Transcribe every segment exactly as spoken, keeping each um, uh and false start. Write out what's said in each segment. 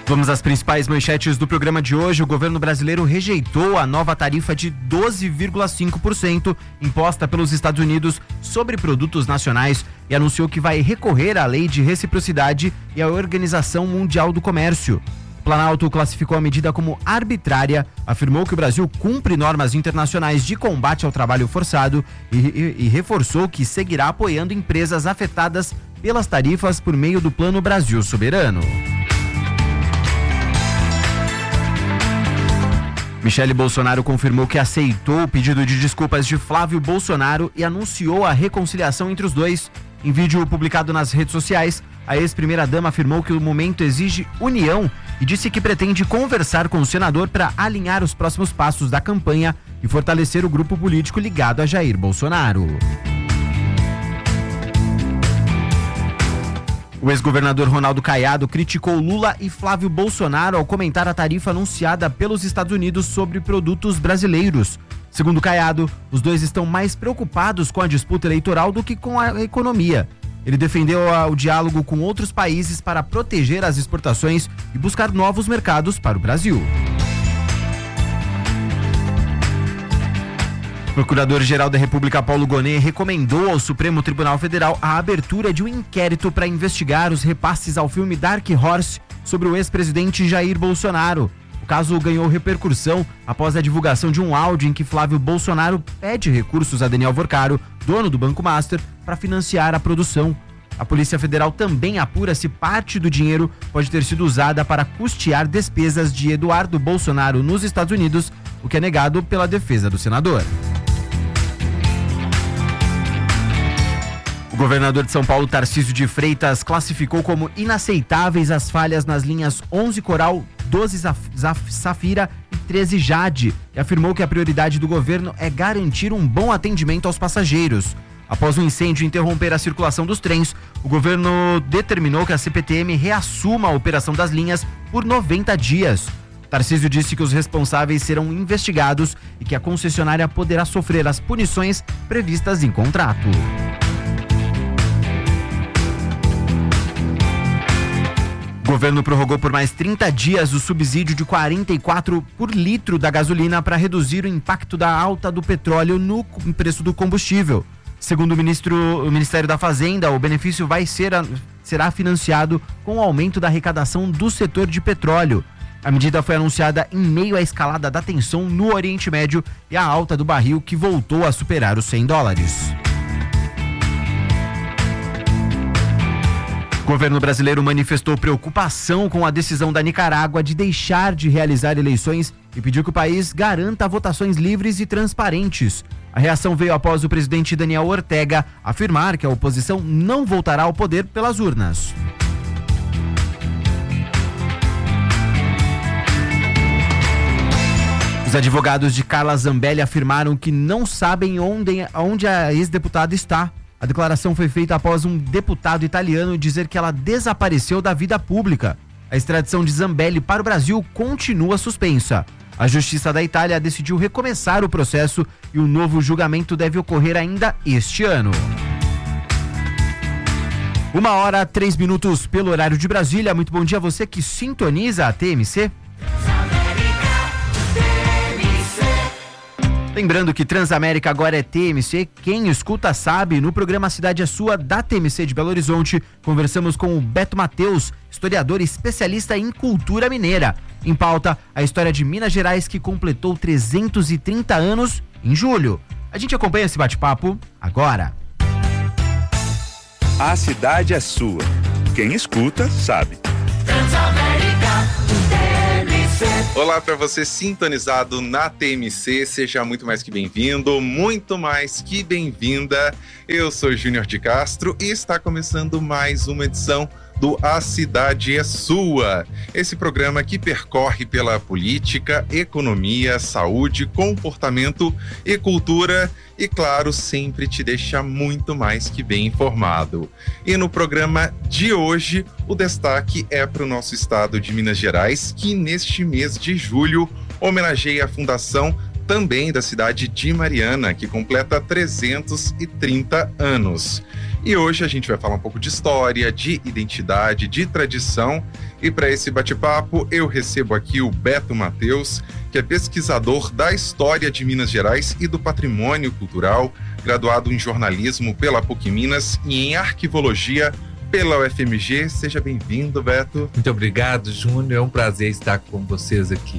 Vamos às principais manchetes do programa de hoje. O governo brasileiro rejeitou a nova tarifa de doze vírgula cinco por cento imposta pelos Estados Unidos sobre produtos nacionais e anunciou que vai recorrer à lei de reciprocidade e à Organização Mundial do Comércio. O Planalto classificou a medida como arbitrária, afirmou que o Brasil cumpre normas internacionais de combate ao trabalho forçado e, e, e reforçou que seguirá apoiando empresas afetadas pelas tarifas por meio do Plano Brasil Soberano. Michele Bolsonaro confirmou que aceitou o pedido de desculpas de Flávio Bolsonaro e anunciou a reconciliação entre os dois. Em vídeo publicado nas redes sociais, a ex-primeira-dama afirmou que o momento exige união e disse que pretende conversar com o senador para alinhar os próximos passos da campanha e fortalecer o grupo político ligado a Jair Bolsonaro. O ex-governador Ronaldo Caiado criticou Lula e Flávio Bolsonaro ao comentar a tarifa anunciada pelos Estados Unidos sobre produtos brasileiros. Segundo Caiado, os dois estão mais preocupados com a disputa eleitoral do que com a economia. Ele defendeu o diálogo com outros países para proteger as exportações e buscar novos mercados para o Brasil. O Procurador-Geral da República, Paulo Gonet, recomendou ao Supremo Tribunal Federal a abertura de um inquérito para investigar os repasses ao filme Dark Horse sobre o ex-presidente Jair Bolsonaro. O caso ganhou repercussão após a divulgação de um áudio em que Flávio Bolsonaro pede recursos a Daniel Vorcaro, dono do Banco Master, para financiar a produção. A Polícia Federal também apura se parte do dinheiro pode ter sido usada para custear despesas de Eduardo Bolsonaro nos Estados Unidos, o que é negado pela defesa do senador. O governador de São Paulo, Tarcísio de Freitas, classificou como inaceitáveis as falhas nas linhas onze Coral, doze Safira e treze Jade e afirmou que a prioridade do governo é garantir um bom atendimento aos passageiros. Após um incêndio interromper a circulação dos trens, o governo determinou que a C P T M reassuma a operação das linhas por noventa dias. Tarcísio disse que os responsáveis serão investigados e que a concessionária poderá sofrer as punições previstas em contrato. O governo prorrogou por mais trinta dias o subsídio de quarenta e quatro por litro da gasolina para reduzir o impacto da alta do petróleo no preço do combustível. Segundo o, ministro, o Ministério da Fazenda, o benefício vai ser, será financiado com o aumento da arrecadação do setor de petróleo. A medida foi anunciada em meio à escalada da tensão no Oriente Médio e à alta do barril, que voltou a superar os cem dólares. O governo brasileiro manifestou preocupação com a decisão da Nicarágua de deixar de realizar eleições e pediu que o país garanta votações livres e transparentes. A reação veio após o presidente Daniel Ortega afirmar que a oposição não voltará ao poder pelas urnas. Os advogados de Carla Zambelli afirmaram que não sabem onde, onde a ex-deputada está. A declaração foi feita após um deputado italiano dizer que ela desapareceu da vida pública. A extradição de Zambelli para o Brasil continua suspensa. A Justiça da Itália decidiu recomeçar o processo e o novo julgamento deve ocorrer ainda este ano. Uma hora, três minutos pelo horário de Brasília. Muito bom dia a você que sintoniza a T M C. Lembrando que Transamérica agora é T M C, quem escuta sabe. No programa Cidade é Sua, da T M C de Belo Horizonte, conversamos com o Beto Mateus, historiador e especialista em cultura mineira. Em pauta, a história de Minas Gerais, que completou trezentos e trinta anos em julho. A gente acompanha esse bate-papo agora. A cidade é sua, quem escuta sabe. Transamérica, T M C. Olá para você sintonizado na T M C, seja muito mais que bem-vindo, muito mais que bem-vinda. Eu sou Júnior de Castro e está começando mais uma edição do A Cidade é Sua. Esse programa que percorre pela política, economia, saúde, comportamento e cultura e, claro, sempre te deixa muito mais que bem informado. E no programa de hoje, o destaque é para o nosso estado de Minas Gerais, que neste mês de julho homenageia a fundação também da cidade de Mariana, que completa trezentos e trinta anos. E hoje a gente vai falar um pouco de história, de identidade, de tradição. E para esse bate-papo eu recebo aqui o Beto Matheus, que é pesquisador da história de Minas Gerais e do patrimônio cultural, graduado em jornalismo pela PUC Minas e em arquivologia pela U F M G. Seja bem-vindo, Beto. Muito obrigado, Júnior. É um prazer estar com vocês aqui.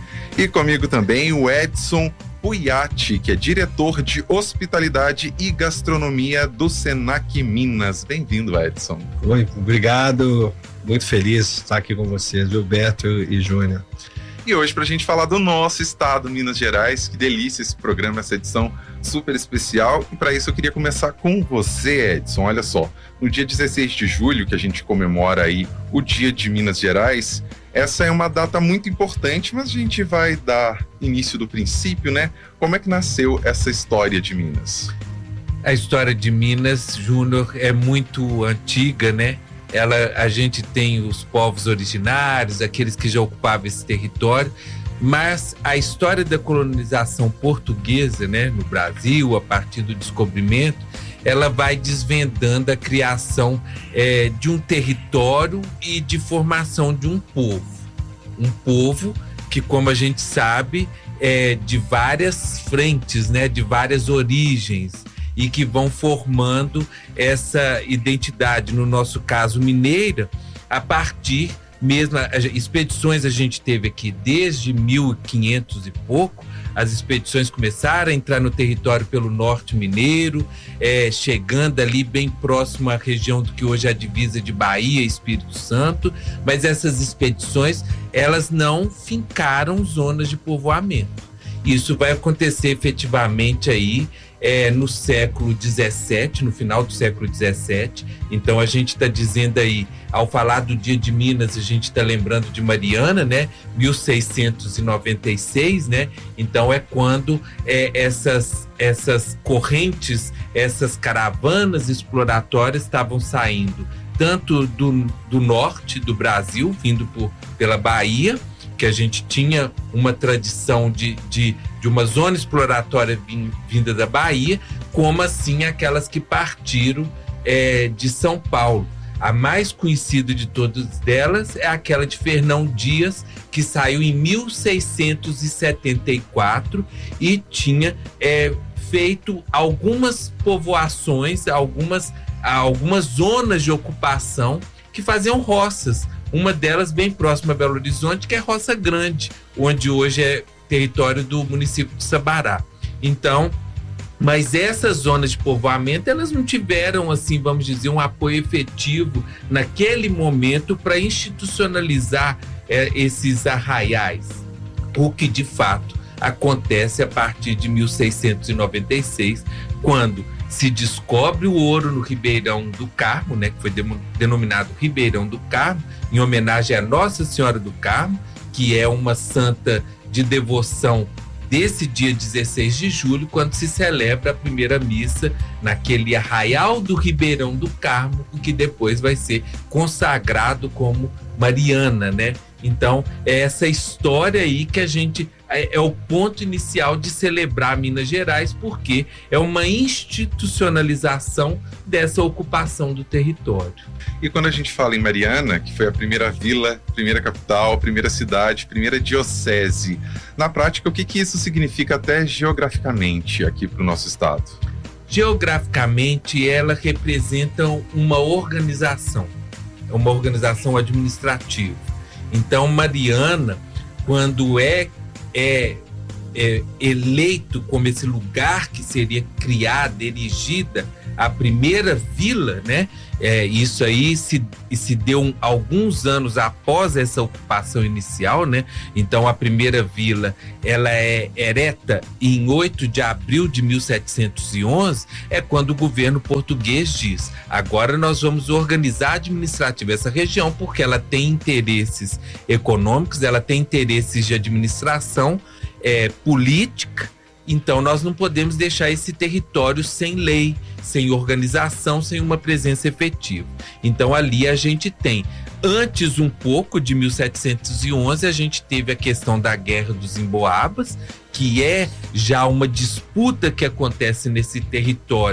E comigo também o Edson Puiati, que é diretor de hospitalidade e gastronomia do Senac Minas. Bem-vindo, Edson. Oi, obrigado. Muito feliz de estar aqui com vocês, viu, Beto e Júnior. E hoje, para a gente falar do nosso estado, Minas Gerais, que delícia esse programa, essa edição super especial. E para isso eu queria começar com você, Edson. Olha só, no dia dezesseis de julho, que a gente comemora aí o Dia de Minas Gerais, essa é uma data muito importante, mas a gente vai dar início do princípio, né? Como é que nasceu essa história de Minas? A história de Minas, Júnior, é muito antiga, né? Ela, a gente tem os povos originários, aqueles que já ocupavam esse território, mas a história da colonização portuguesa, né, no Brasil, a partir do descobrimento, ela vai desvendando a criação é, de um território e de formação de um povo. Um povo que, como a gente sabe, é de várias frentes, né, de várias origens, e que vão formando essa identidade, no nosso caso mineira, a partir mesmo, expedições a gente teve aqui desde mil e quinhentos e pouco, as expedições começaram a entrar no território pelo norte mineiro, é, chegando ali bem próximo à região do que hoje é a divisa de Bahia e Espírito Santo, mas essas expedições, elas não fincaram zonas de povoamento. Isso vai acontecer efetivamente aí é, no século dezessete, no final do século dezessete. Então a gente está dizendo aí, ao falar do Dia de Minas, a gente está lembrando de Mariana, né? mil seiscentos e noventa e seis, né? Então é quando é, essas, essas correntes, essas caravanas exploratórias estavam saindo tanto do, do norte do Brasil, vindo por, pela Bahia, que a gente tinha uma tradição de, de, de uma zona exploratória vinda da Bahia, como assim aquelas que partiram é, de São Paulo. A mais conhecida de todas delas é aquela de Fernão Dias, que saiu em mil seiscentos e setenta e quatro e tinha é, feito algumas povoações, algumas, algumas zonas de ocupação que faziam roças. Uma delas bem próxima a Belo Horizonte, que é Roça Grande, onde hoje é território do município de Sabará. Então, mas essas zonas de povoamento, elas não tiveram, assim, vamos dizer, um apoio efetivo naquele momento para institucionalizar é, esses arraiais. O que, de fato, acontece a partir de mil seiscentos e noventa e seis, quando se descobre o ouro no Ribeirão do Carmo, né, que foi denominado Ribeirão do Carmo, em homenagem a Nossa Senhora do Carmo, que é uma santa de devoção desse dia dezesseis de julho, quando se celebra a primeira missa naquele arraial do Ribeirão do Carmo, que depois vai ser consagrado como Mariana, né? Então, é essa história aí que a gente é, é o ponto inicial de celebrar Minas Gerais, porque é uma institucionalização dessa ocupação do território. E quando a gente fala em Mariana, que foi a primeira vila, primeira capital, primeira cidade, primeira diocese, na prática, o que, que isso significa até geograficamente aqui para o nosso estado? Geograficamente, ela representa uma organização, uma organização administrativa. Então, Mariana, quando é, é, é eleito como esse lugar que seria criada, erigida, a primeira vila, né? É, isso aí se, se deu um, alguns anos após essa ocupação inicial, né? Então a primeira vila, ela é ereta em oito de abril de mil setecentos e onze, é quando o governo português diz: agora nós vamos organizar administrativa essa região, porque ela tem interesses econômicos, ela tem interesses de administração, é, política. Então nós não podemos deixar esse território sem lei, sem organização, sem uma presença efetiva. Então ali a gente tem, antes um pouco de mil setecentos e onze, a gente teve a questão da Guerra dos Emboabas, que é já uma disputa que acontece nesse território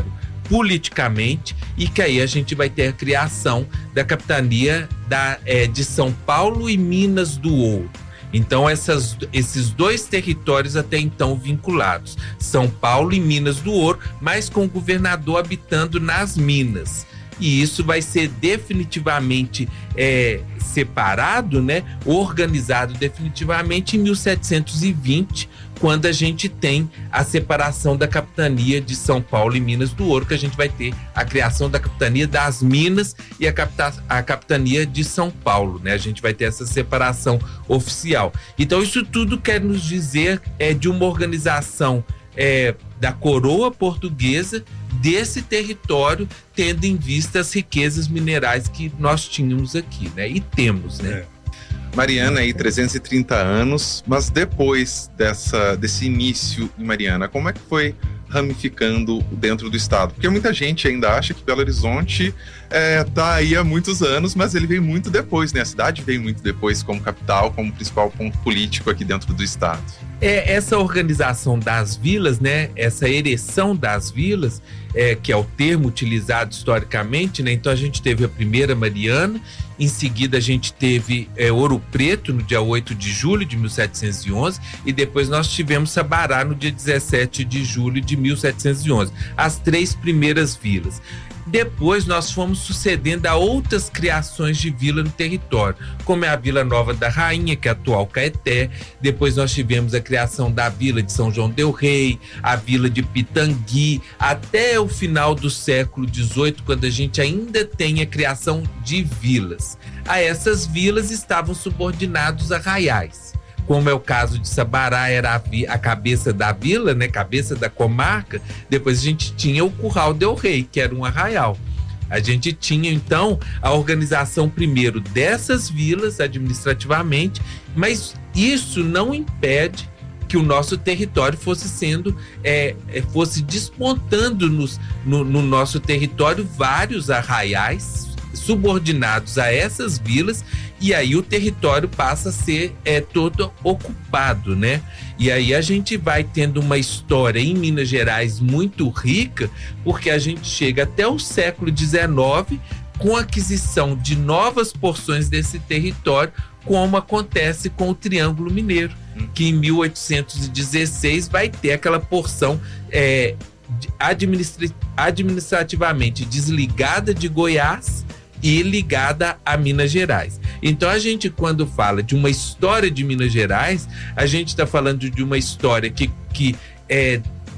politicamente, e que aí a gente vai ter a criação da capitania da, é, de São Paulo e Minas do Ouro. Então, essas, esses dois territórios até então vinculados, São Paulo e Minas do Ouro, mas com o governador habitando nas Minas. E isso vai ser definitivamente é, separado, né, organizado definitivamente em mil setecentos e vinte, quando a gente tem a separação da capitania de São Paulo e Minas do Ouro, que a gente vai ter a criação da capitania das Minas e a, capta- a capitania de São Paulo, né? A gente vai ter essa separação oficial. Então, isso tudo quer nos dizer é, de uma organização é, da coroa portuguesa desse território, tendo em vista as riquezas minerais que nós tínhamos aqui, né? E temos, né? É. Mariana aí, trezentos e trinta anos, mas depois dessa, desse início em Mariana, como é que foi ramificando dentro do estado? Porque muita gente ainda acha que Belo Horizonte é, tá aí há muitos anos, mas ele veio muito depois, né? A cidade veio muito depois como capital, como principal ponto político aqui dentro do estado. É, essa organização das vilas, né? Essa ereção das vilas, é, que é o termo utilizado historicamente, né? Então a gente teve a primeira Mariana, em seguida a gente teve é, Ouro Preto no dia oito de julho de mil setecentos e onze, e depois nós tivemos Sabará no dia dezessete de julho de mil setecentos e onze. As três primeiras vilas. Depois nós fomos sucedendo a outras criações de vila no território, como é a Vila Nova da Rainha, que é a atual Caeté. Depois nós tivemos a criação da Vila de São João del Rei, a Vila de Pitangui, até o final do século dezoito, quando a gente ainda tem a criação de vilas. A essas vilas estavam subordinados arraiais, como é o caso de Sabará, era a, vi- a cabeça da vila, né, cabeça da comarca. Depois a gente tinha o Curral del Rei, que era um arraial. A gente tinha, então, a organização primeiro dessas vilas administrativamente, mas isso não impede que o nosso território fosse sendo, é, fosse despontando nos, no, no nosso território vários arraiais subordinados a essas vilas, e aí o território passa a ser é, todo ocupado, né? E aí a gente vai tendo uma história em Minas Gerais muito rica, porque a gente chega até o século dezenove com a aquisição de novas porções desse território, como acontece com o Triângulo Mineiro, que em mil oitocentos e dezesseis vai ter aquela porção é, administra- administrativamente desligada de Goiás e ligada a Minas Gerais. Então a gente, quando fala de uma história de Minas Gerais, a gente está falando de uma história que, que é,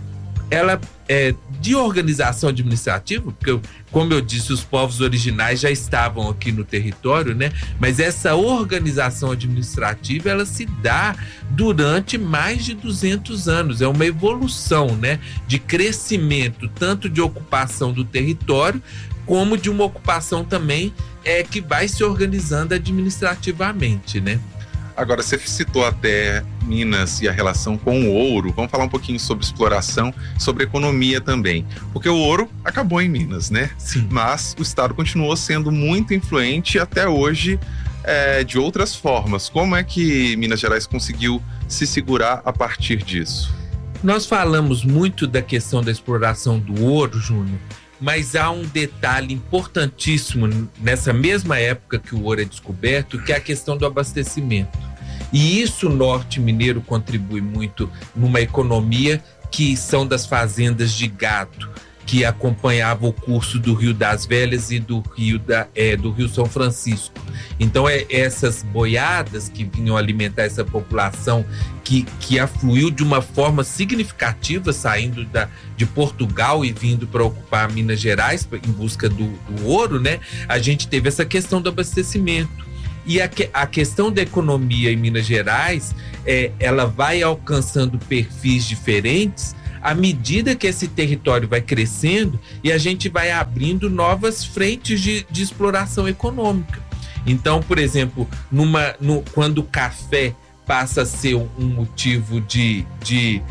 ela é de organização administrativa, porque, como eu disse, os povos originais já estavam aqui no território, né? Mas essa organização administrativa, ela se dá durante mais de duzentos anos. É uma evolução, né, de crescimento, tanto de ocupação do território, como de uma ocupação também é, que vai se organizando administrativamente, né? Agora, você citou até Minas e a relação com o ouro. Vamos falar um pouquinho sobre exploração, sobre economia também. Porque o ouro acabou em Minas, né? Sim. Mas o estado continuou sendo muito influente até hoje é, de outras formas. Como é que Minas Gerais conseguiu se segurar a partir disso? Nós falamos muito da questão da exploração do ouro, Júnior, mas há um detalhe importantíssimo nessa mesma época que o ouro é descoberto, que é a questão do abastecimento. E isso o norte mineiro contribui muito numa economia que são das fazendas de gado, que acompanhava o curso do Rio das Velhas e do Rio, da, é, do Rio São Francisco. Então, é, essas boiadas que vinham alimentar essa população que, que afluiu de uma forma significativa, saindo da, de Portugal e vindo para ocupar Minas Gerais em busca do, do ouro, né? A gente teve essa questão do abastecimento. E a, que, a questão da economia em Minas Gerais, é, ela vai alcançando perfis diferentes à medida que esse território vai crescendo e a gente vai abrindo novas frentes de, de exploração econômica. Então, por exemplo, numa, no, quando o café passa a ser um motivo de, de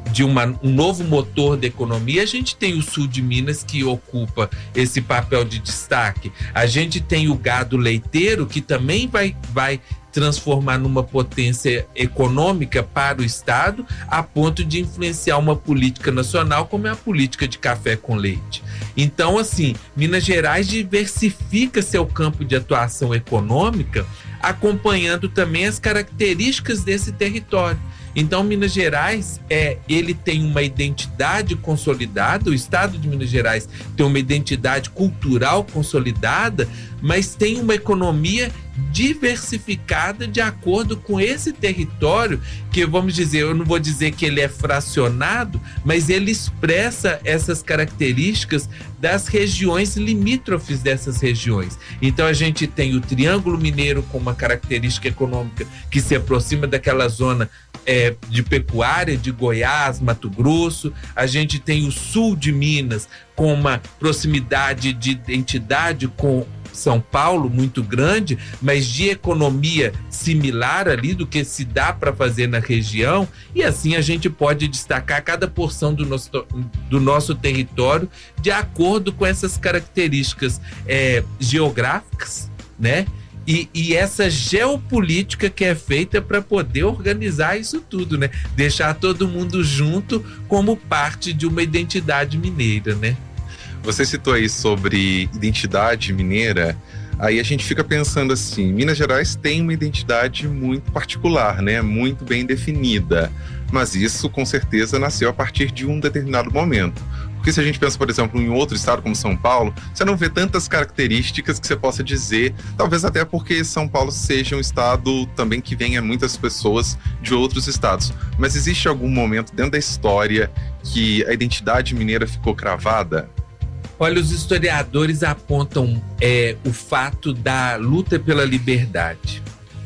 de uma, um novo motor da economia, a gente tem o sul de Minas que ocupa esse papel de destaque. A gente tem o gado leiteiro que também vai, vai transformar numa potência econômica para o Estado, a ponto de influenciar uma política nacional como é a política de café com leite. Então, assim, Minas Gerais diversifica seu campo de atuação econômica, acompanhando também as características desse território. Então, Minas Gerais, é, ele tem uma identidade consolidada, o Estado de Minas Gerais tem uma identidade cultural consolidada, mas tem uma economia diversificada de acordo com esse território, que vamos dizer, eu não vou dizer que ele é fracionado, mas ele expressa essas características das regiões limítrofes dessas regiões. Então a gente tem o Triângulo Mineiro com uma característica econômica que se aproxima daquela zona é, de pecuária de Goiás, Mato Grosso. A gente tem o sul de Minas com uma proximidade de identidade com São Paulo muito grande, mas de economia similar ali do que se dá para fazer na região, e assim a gente pode destacar cada porção do nosso, do nosso território de acordo com essas características é, geográficas, né? E, e essa geopolítica que é feita para poder organizar isso tudo, né? Deixar todo mundo junto como parte de uma identidade mineira, né? Você citou aí sobre identidade mineira, aí a gente fica pensando assim, Minas Gerais tem uma identidade muito particular, né? Muito bem definida, mas isso com certeza nasceu a partir de um determinado momento. Porque se a gente pensa, por exemplo, em outro estado como São Paulo, você não vê tantas características que você possa dizer, talvez até porque São Paulo seja um estado também que venha muitas pessoas de outros estados. Mas existe algum momento dentro da história que a identidade mineira ficou cravada? Olha, os historiadores apontam é, o fato da luta pela liberdade.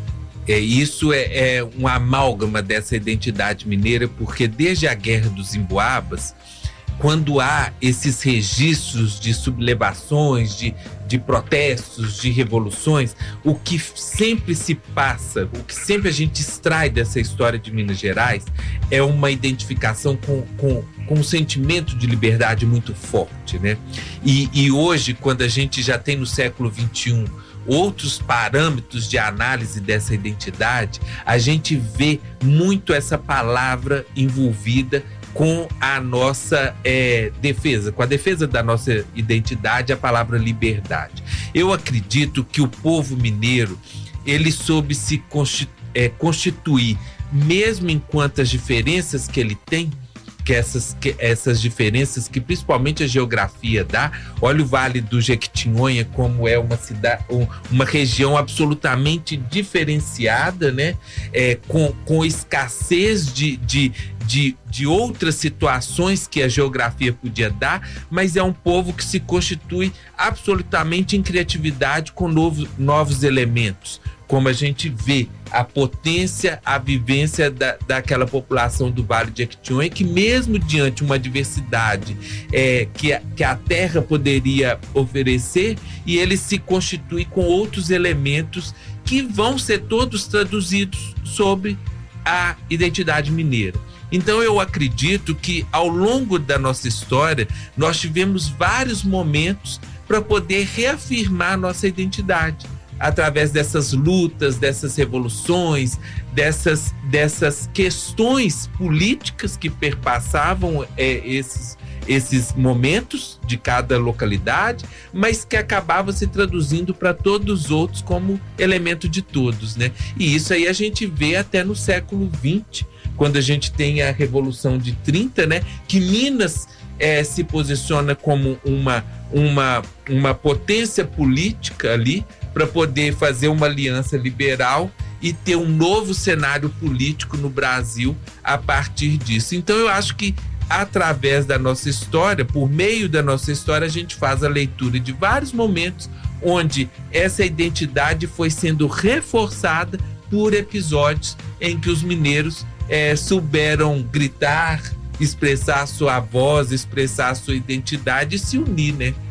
É, isso é, é um amálgama dessa identidade mineira, porque desde a Guerra dos Emboabas, quando há esses registros de sublevações, de, de protestos, de revoluções, o que sempre se passa, o que sempre a gente extrai dessa história de Minas Gerais é uma identificação com, com, com um sentimento de liberdade muito forte, né? E, e hoje, quando a gente já tem no século vinte e um outros parâmetros de análise dessa identidade, a gente vê muito essa palavra envolvida com a nossa é, defesa, com a defesa da nossa identidade, a palavra liberdade. Eu acredito que o povo mineiro, ele soube se constitu- é, constituir, mesmo enquanto as diferenças que ele tem, que essas, que essas diferenças que principalmente a geografia dá. Olha o Vale do Jequitinhonha como é uma cidade, uma região absolutamente diferenciada, né? É, com, com escassez de, de, de, de outras situações que a geografia podia dar, mas é um povo que se constitui absolutamente em criatividade com novo, novos elementos. Como a gente vê a potência, a vivência da, daquela população do Vale de Jequitinhonha, que mesmo diante de uma diversidade é, que, a, que a terra poderia oferecer, e ele se constitui com outros elementos que vão ser todos traduzidos sobre a identidade mineira. Então eu acredito que ao longo da nossa história nós tivemos vários momentos para poder reafirmar nossa identidade, através dessas lutas, dessas revoluções, dessas, dessas questões políticas que perpassavam é, esses, esses momentos de cada localidade, mas que acabavam se traduzindo para todos os outros como elemento de todos, né? E isso aí a gente vê até no século vinte, quando a gente tem a Revolução de trinta, né? Que Minas é, se posiciona como uma, uma, uma potência política ali, para poder fazer uma aliança liberal e ter um novo cenário político no Brasil a partir disso. Então eu acho que através da nossa história, por meio da nossa história, a gente faz a leitura de vários momentos onde essa identidade foi sendo reforçada por episódios em que os mineiros é, souberam gritar, expressar a sua voz, expressar a sua identidade e se unir, né?